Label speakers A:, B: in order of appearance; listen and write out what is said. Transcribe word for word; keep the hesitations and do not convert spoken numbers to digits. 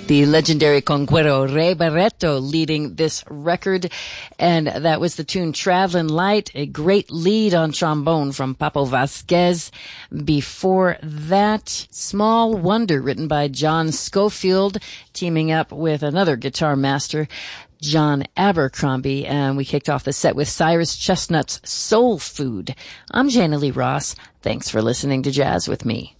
A: The legendary conguero Ray Barreto leading this record. And that was the tune Traveling Light, a great lead on trombone from Papo Vasquez. Before that, Small Wonder, written by John Schofield, teaming up with another guitar master, John Abercrombie, and we kicked off the set with Cyrus Chestnut's Soul Food. I'm Jana Lee Ross. Thanks for listening to Jazz with Me.